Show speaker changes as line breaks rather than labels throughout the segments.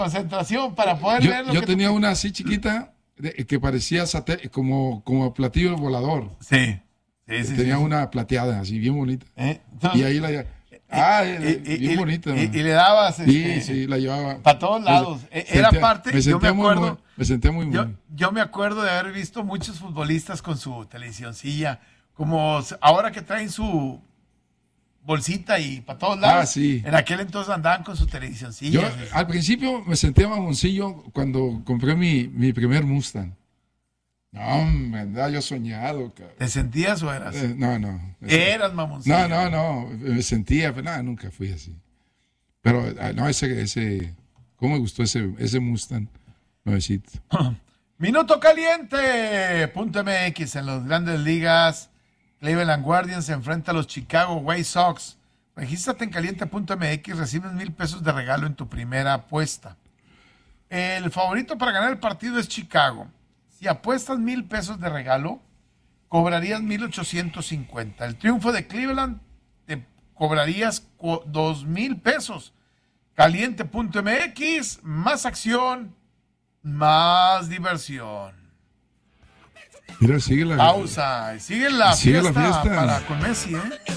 concentración para poder ver lo
yo
que
tenía una así chiquita que parecía como platillo volador.
Sí.
Tenía una plateada así bien bonita.
Entonces,
y ahí bien bonita.
Y le dabas
sí, la llevaba
para todos lados. Era parte,
me sentía muy
yo me acuerdo de haber visto muchos futbolistas con su televisioncilla, como ahora que traen su bolsita y para todos lados.
Sí.
En aquel entonces andaban con su televisioncilla.
Yo al principio me sentía mamoncillo cuando compré mi primer Mustang. No, me andaba yo soñado, cabrón.
¿Te sentías o eras?
No.
Eras mamoncillo.
No, me sentía, pero nada, nunca fui así. Pero no, ¿cómo me gustó ese Mustang nuevecito?
Minuto caliente.mx en las grandes ligas. Cleveland Guardians se enfrenta a los Chicago White Sox. Regístrate en caliente.mx, recibes $1,000 de regalo en tu primera apuesta. El favorito para ganar el partido es Chicago. Si apuestas $1,000 de regalo, cobrarías 1,850. El triunfo de Cleveland te cobrarías $2,000. Caliente.mx, más acción, más diversión.
Mira, sigue la
pausa. Sigue la fiesta con Messi,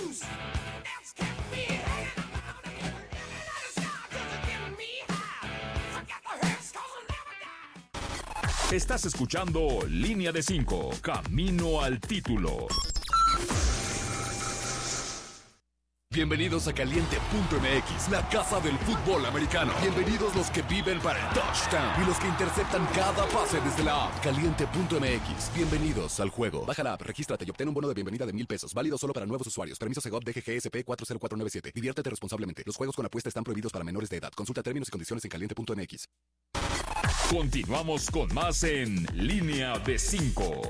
Estás escuchando Línea de 5, Camino al Título.
Bienvenidos a Caliente.mx, la casa del fútbol americano. Bienvenidos los que viven para el touchdown y los que interceptan cada pase desde la app. Caliente.mx, bienvenidos al juego. Baja la app, regístrate y obtén un bono de bienvenida de $1,000. Válido solo para nuevos usuarios. Permiso Segov DGGSP 40497. Diviértete responsablemente. Los juegos con apuesta están prohibidos para menores de edad. Consulta términos y condiciones en Caliente.mx.
Continuamos con más en Línea de 5.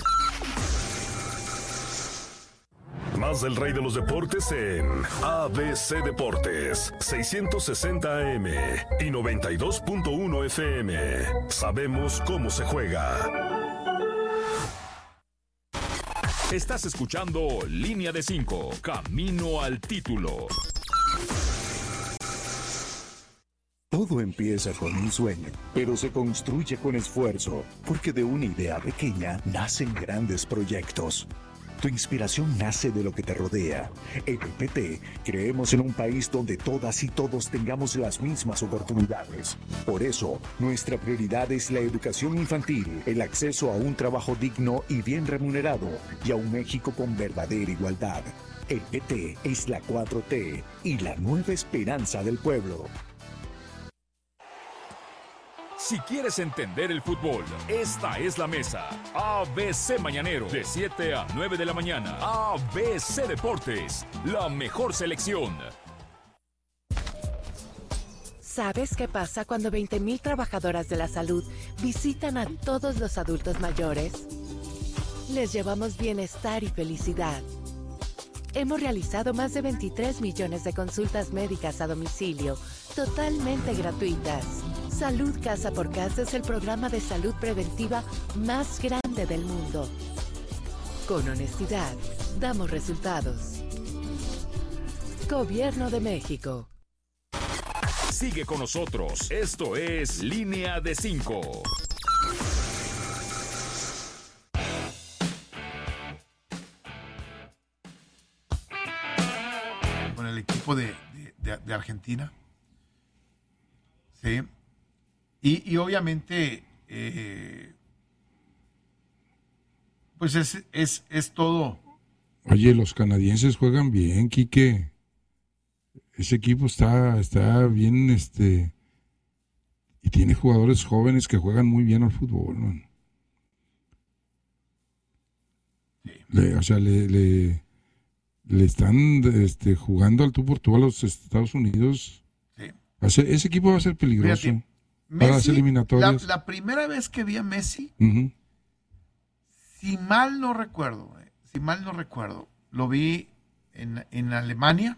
Más del rey de los deportes en ABC Deportes, 660 AM y 92.1 FM. Sabemos cómo se juega.
Estás escuchando Línea de 5, Camino al Título.
Todo empieza con un sueño, pero se construye con esfuerzo, porque de una idea pequeña nacen grandes proyectos. Tu inspiración nace de lo que te rodea. En el PT creemos en un país donde todas y todos tengamos las mismas oportunidades. Por eso, nuestra prioridad es la educación infantil, el acceso a un trabajo digno y bien remunerado, y a un México con verdadera igualdad. El PT es la 4T y la nueva esperanza del pueblo.
Si quieres entender el fútbol, esta es la mesa. ABC Mañanero, de 7 a 9 de la mañana. ABC Deportes, la mejor selección.
¿Sabes qué pasa cuando 20,000 trabajadoras de la salud visitan a todos los adultos mayores? Les llevamos bienestar y felicidad. Hemos realizado más de 23 millones de consultas médicas a domicilio, totalmente gratuitas. Salud Casa por Casa es el programa de salud preventiva más grande del mundo. Con honestidad, damos resultados. Gobierno de México.
Sigue con nosotros. Esto es Línea de 5.
Con el equipo de Argentina. Sí. Y obviamente, pues es todo.
Oye, los canadienses juegan bien, Quique. Ese equipo está bien, y tiene jugadores jóvenes que juegan muy bien al fútbol, man.
Sí.
Le están jugando al tú por tú a los Estados Unidos.
Sí.
Ese equipo va a ser peligroso.
Fíjate,
para las
Messi,
eliminatorias.
la primera vez que vi a Messi,
Uh-huh.
si mal no recuerdo, lo vi en Alemania,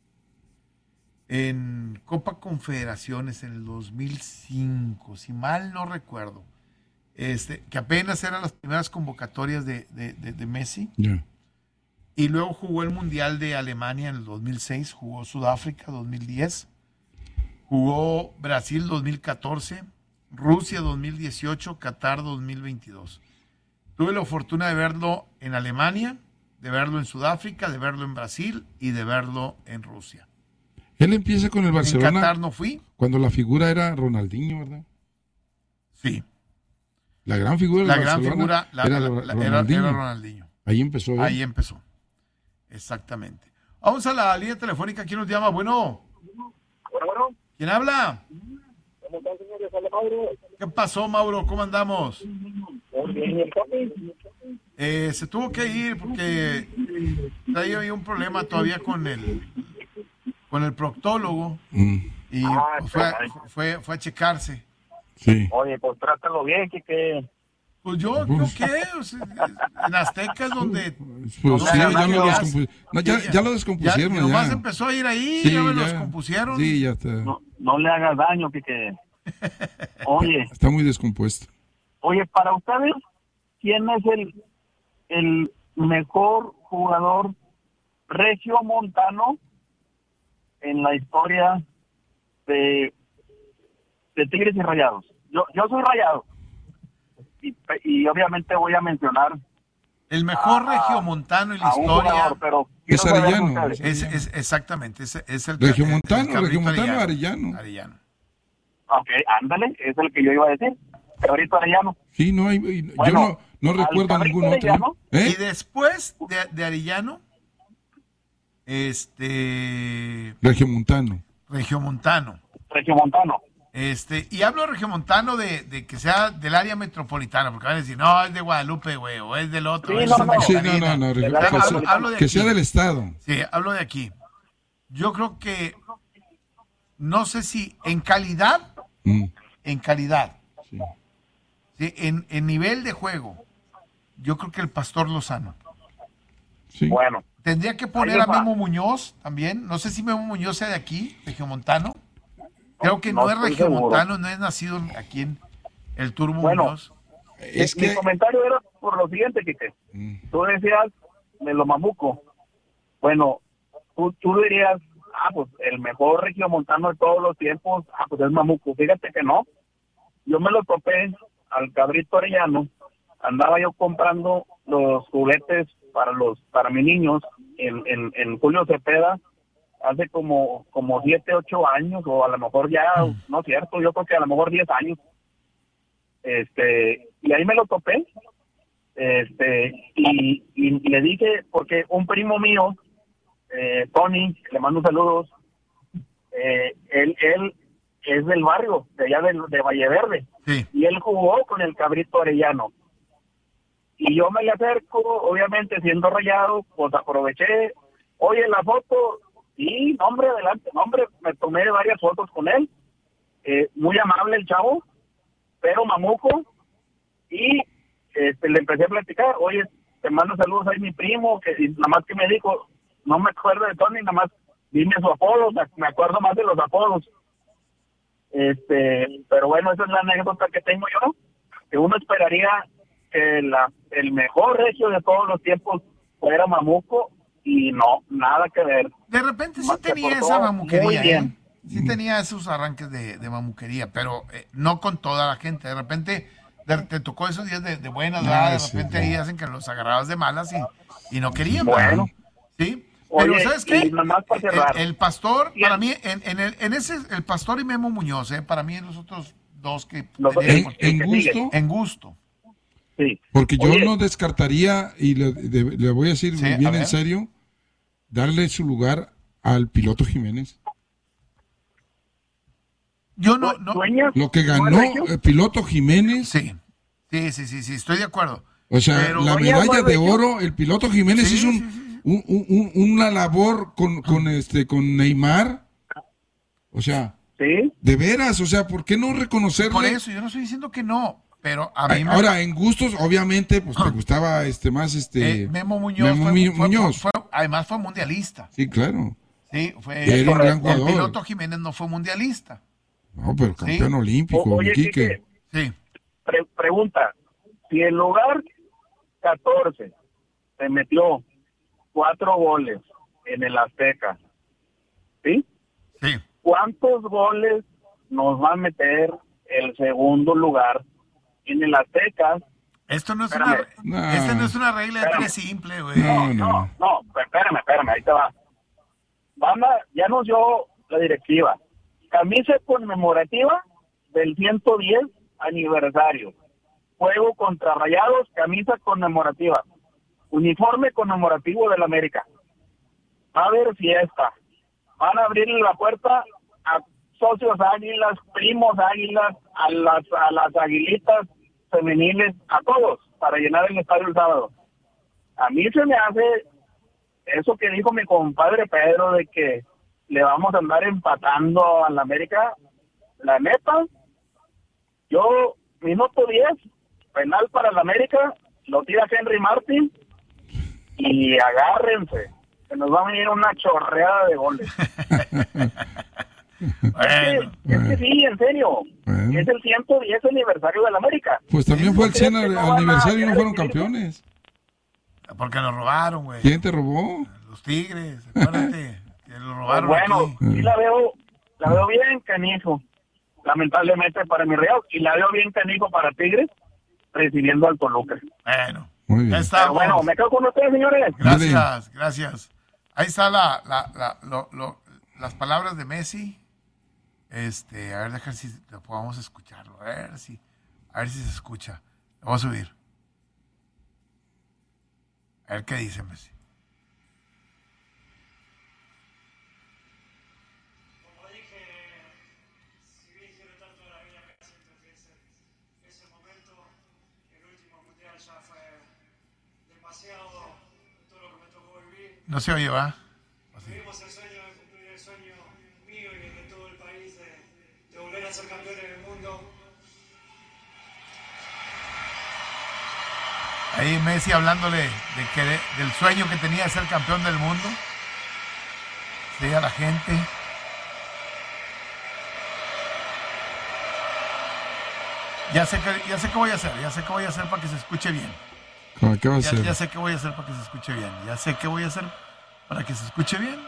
en Copa Confederaciones en el 2005, si mal no recuerdo, que apenas eran las primeras convocatorias de Messi.
Yeah.
Y luego jugó el Mundial de Alemania en el 2006, jugó Sudáfrica 2010. Jugó Brasil 2014, Rusia 2018, Qatar 2022. Tuve la fortuna de verlo en Alemania, de verlo en Sudáfrica, de verlo en Brasil y de verlo en Rusia.
Él empieza con el
En
Barcelona
Qatar no fui.
cuando la figura era Ronaldinho, ¿verdad?
Sí.
La gran figura del
La gran
Barcelona
figura
era
era
Ronaldinho.
Ronaldinho.
Ahí empezó él.
Ahí empezó. Exactamente. Vamos a la línea telefónica. ¿Quién nos llama? Bueno. ¿Quién habla?
¿Cómo están, señores? Hola, Mauro.
¿Qué pasó, Mauro? ¿Cómo andamos?
Muy bien, ¿y el papi?
Se tuvo que ir porque había un problema todavía con el proctólogo y fue a checarse.
Sí.
Oye, pues trátalo bien, que
Pues yo qué, o sea, en Azteca es donde
Pues
no,
sí,
ya
ya
no,
lo
ya-
ya lo descompusieron.
ya, nomás empezó a ir ahí,
Sí,
ya me
ya.
los compusieron.
Sí, ya está.
no le hagas daño, que Oye,
Está muy descompuesto.
para ustedes, ¿quién es el mejor jugador regiomontano en la historia de Tigres y Rayados? Yo soy Rayado. Y obviamente voy a mencionar
El mejor regiomontano en la
a un
historia
jugador, pero
Es
quiero saber
Arellano.
ustedes.
es exactamente, es el
Regiomontano,
el cabrito
Arellano.
Arellano.
Ok, ándale, es el que yo iba a decir. Cabrito Arellano.
Sí, no hay,
Bueno,
yo no
al
recuerdo a
Cabrito
ningún otro.
Arellano,
Y después de Arellano,
Regiomontano.
regiomontano.
Regiomontano.
Y hablo de regiomontano de que sea del área metropolitana, porque van a decir, no, es de Guadalupe, güey, o es del otro.
Sí,
es
no,
de
no.
Sí,
Catarina.
no,
Del
que
área
sea-
metropolitana.
Hablo de
que
aquí.
sea del estado.
Sí, hablo de aquí. Yo creo que, no sé si en calidad,
Mm, sí.
¿sí? En nivel de juego, yo creo que el Pastor Lozano.
Sí.
Bueno,
Tendría que poner
Ahí
a
les va.
Memo Muñoz también. No sé si Memo Muñoz sea de aquí, regiomontano. Creo que
no
no es
estoy
regiomontano, no es nacido aquí en el Turbo
Bueno.
Muñoz.
Es
mi
que
comentario era por lo siguiente, Quique. Tú decías de lo mamuco. Bueno, tú dirías, pues el mejor regiomontano de todos los tiempos, pues es Mamuco. Fíjate que no. Yo me lo topé al Cabrito Arellano. Andaba yo comprando los juguetes para mis niños en Julio Cepeda hace como 7, 8 años, o a lo mejor ya, no es cierto, yo creo que a lo mejor 10 años. Y ahí me lo topé. Y le dije, porque un primo mío, Tony, le mando saludos, él es del barrio, de allá de Valleverde,
Sí.
y él jugó con el Cabrito Arellano. Y yo me le acerco, obviamente siendo Rayado, pues aproveché, oye, la foto, y nombre, adelante, nombre, me tomé varias fotos con él, muy amable el chavo, pero mamuco, y le empecé a platicar, oye, te mando saludos, ahí mi primo, que y nada más que me dijo, no me acuerdo de Tony, nada más dime su apodo, me acuerdo más de los apodos. Pero bueno, esa es la anécdota que tengo yo, que uno esperaría que el mejor regio de todos los tiempos fuera Mamuco, y no, nada que ver.
De repente sí
Se
tenía
portó
esa
muy
mamuquería,
bien.
Sí tenía esos arranques de mamuquería, pero no con toda la gente. De repente te tocó esos días de buenas, ¿verdad? De
sí,
repente
sí.
ahí hacen que los agarrabas de malas y no querían,
Bueno.
¿verdad? Sí. Pero
Oye,
¿sabes qué?
y nada más para cerrar.
El Pastor,
Bien.
para mí, el Pastor y Memo Muñoz, para mí los otros dos que
Los dos-
tenían
En
que
gusto,
sigue.
en gusto.
Sí.
porque yo
Oye,
no descartaría, y le voy a decir
Sí, a
bien
ver.
en serio, darle su lugar al piloto Jiménez.
Yo no,
¿Sueñas?
Lo que ganó
¿No es regio?
el piloto Jiménez,
sí, estoy de acuerdo.
o sea,
Pero-
la
Oye,
medalla
¿no es
de
regio?
oro, el piloto Jiménez
Sí,
hizo una labor con Neymar. O sea,
Sí.
de veras, o sea, ¿por qué no reconocerle?
Por eso, yo no estoy diciendo que no, pero a mí me...
Ahora, en gustos, obviamente, pues te gustaba más
Memo Muñoz,
Muñoz.
además fue mundialista.
Sí, claro.
Sí, fue
Era un gran
el
jugador.
piloto Jiménez no fue mundialista.
No, pero campeón olímpico,
Oye,
Quique.
Quique,
Sí.
pregunta, si el lugar 14 se metió 4 goles en el Azteca, ¿sí?
Sí.
¿cuántos goles nos va a meter el segundo lugar en el Azteca?
Esto no es
Espérame.
esta no es una regla de
Espérame.
tres simple, güey.
No, espérame, ahí te va. Ya nos dio la directiva. Camisa conmemorativa del 110 aniversario. Juego contra Rayados, camisa conmemorativa. Uniforme conmemorativo del América. Va a haber fiesta. Van a abrirle la puerta a socios águilas, primos águilas, a las aguilitas femeniles, a todos, para llenar el estadio el sábado. A mí se me hace eso que dijo mi compadre Pedro, de que le vamos a andar empatando a la América. La neta, yo, minuto 10, penal para la América, lo tira Henry Martin, y agárrense, que nos va a venir una chorreada de goles.
Bueno.
Es que sí, en serio.
Bueno.
Es el 110 aniversario de la América.
Pues también fue el 100
¿Crees que no van a
aniversario y no fueron
querer
campeones.
Porque nos robaron, güey.
¿Quién te robó?
Los Tigres, acuérdate. Que lo
Pues
robaron
bueno,
aquí.
sí la veo bien canijo, lamentablemente para mi Real, y la veo bien canijo para Tigres, recibiendo al Toluca.
Bueno,
Muy bien.
ya
Pero
estamos.
bueno, me quedo con ustedes, señores.
Gracias. Ahí está las palabras de Messi. A ver, dejar si lo podamos escucharlo. A ver si se escucha. Lo voy a subir. A ver qué dice Messi.
Como dije, si bien quiero tanto de la vida, me siento que ese momento, el último mundial ya fue demasiado, todo lo que me tocó vivir.
No se oye, ¿va?
Vivimos el sueño de cumplir el sueño mío y de todo el país de volver a ser campeones del mundo.
Ahí Messi hablándole del sueño que tenía de ser campeón del mundo. Sí, a la gente. Ya sé qué voy a hacer para que se escuche bien.
¿Qué va a hacer?
Ya sé qué voy a hacer para que se escuche bien. Ya sé qué voy a hacer para que se escuche bien.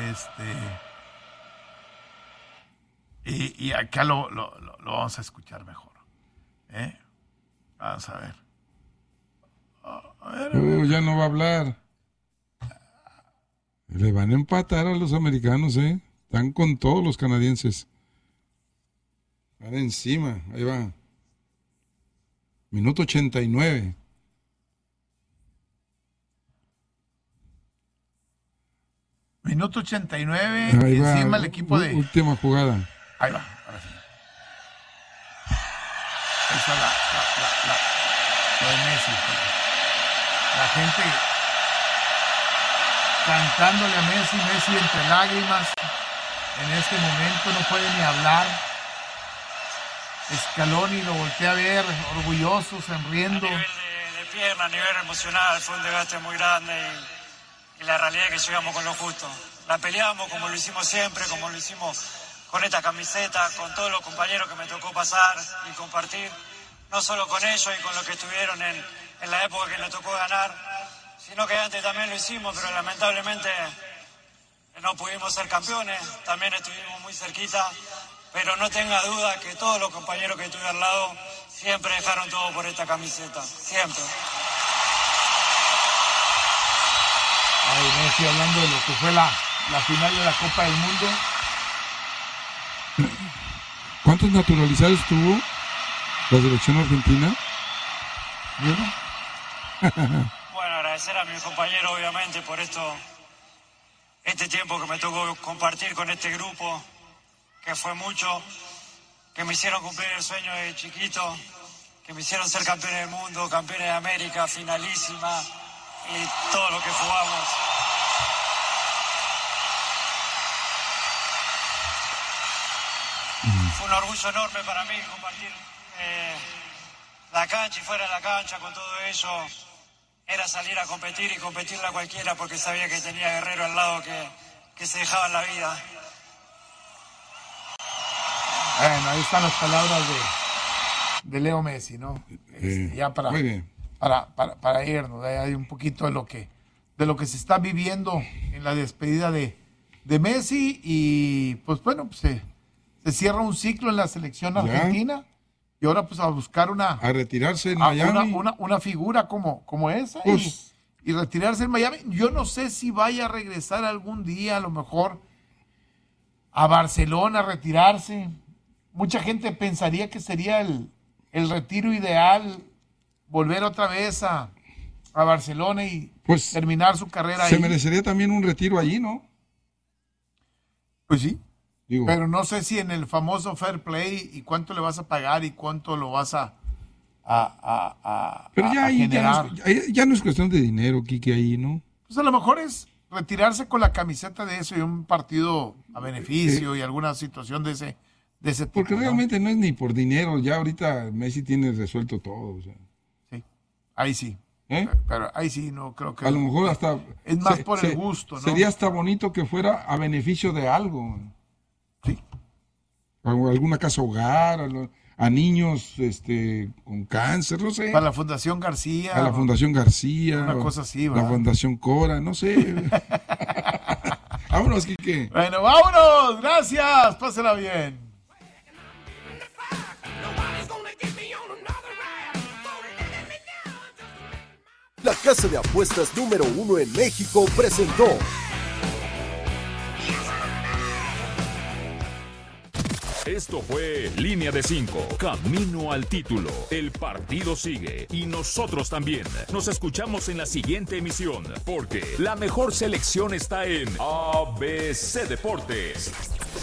Y acá lo vamos a escuchar mejor. Vamos a ver.
Ya no va a hablar. Le van a empatar a los americanos, ¿eh? Están con todos los canadienses. Van encima, ahí va. Minuto 89.
Minuto 89,
Ahí va,
encima el equipo de...
última jugada.
Ahí va, ahora sí. Ahí está lo de Messi. La gente cantándole a Messi entre lágrimas. En este momento no puede ni hablar. Scaloni lo voltea a ver, orgulloso, sonriendo.
A nivel de pierna, a nivel emocional, fue un desgaste muy grande y la realidad es que llegamos con lo justo. La peleamos como lo hicimos siempre, como lo hicimos con esta camiseta, con todos los compañeros que me tocó pasar y compartir, no solo con ellos y con los que estuvieron en la época que nos tocó ganar, sino que antes también lo hicimos, pero lamentablemente no pudimos ser campeones, también estuvimos muy cerquita, pero no tenga duda que todos los compañeros que estuve al lado siempre dejaron todo por esta camiseta, siempre.
Ay, Messi hablando de lo que fue la final de la Copa del Mundo.
¿Cuántos naturalizados tuvo la selección argentina?
Bueno, agradecer a mis compañeros obviamente por este tiempo que me tocó compartir con este grupo, que fue mucho, que me hicieron cumplir el sueño de chiquito, que me hicieron ser campeones del mundo, campeones de América, finalísima y todo lo que jugamos. Fue un orgullo enorme para mí compartir la cancha y fuera de la cancha con todo eso. Era salir a competir y competirle a cualquiera porque sabía que tenía Guerrero al lado que se dejaban la vida.
Bueno, ahí están las palabras de Leo Messi, ¿no? Ya
muy bien.
para irnos, hay un poquito de lo que se está viviendo en la despedida de de Messi y pues bueno, pues se cierra un ciclo en la selección argentina y ahora pues a buscar
a retirarse en Miami.
Una figura como esa
Pues,
y retirarse en Miami. Yo no sé si vaya a regresar algún día, a lo mejor a Barcelona a retirarse. Mucha gente pensaría que sería el retiro ideal, volver otra vez a Barcelona y
pues,
terminar su carrera
se
ahí.
merecería también un retiro allí, ¿no?
Pues sí.
Digo,
Pero no sé si en el famoso fair play y cuánto le vas a pagar y cuánto lo vas a
pero ya
a
ahí
generar.
ya no es cuestión de dinero, Quique, ahí, ¿no?
Pues a lo mejor es retirarse con la camiseta de eso y un partido a beneficio y alguna situación de ese tipo.
Porque
¿no?
realmente no es ni por dinero, ya ahorita Messi tiene resuelto todo. O sea.
Sí, ahí sí. Pero ahí sí no creo que...
A lo mejor hasta...
Es más por el gusto, ¿no?
Sería hasta bonito que fuera a beneficio de algo.
Sí.
A alguna casa hogar, a niños con cáncer, no sé.
Para la Fundación García.
A la Fundación García.
Una cosa así, ¿verdad?
La Fundación Cora, no sé. Vámonos, Quique.
Bueno, vámonos. Gracias. Pásela bien.
La casa de apuestas número 1 en México presentó.
Esto fue Línea de 5, camino al título. El partido sigue y nosotros también. Nos escuchamos en la siguiente emisión, porque la mejor selección está en ABC Deportes.